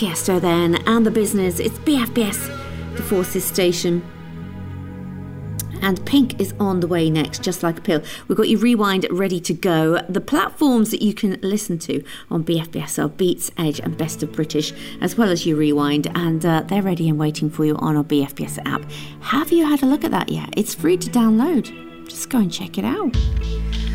Tiesto then, and The Business. It's BFBS, the Forces station. And Pink is on the way next, Just Like a Pill. We've got your rewind ready to go. The platforms that you can listen to on BFBS are Beats, Edge and Best of British, as well as your rewind. And they're ready and waiting for you on our BFBS app. Have you had a look at that yet? It's free to download. Just go and check it out.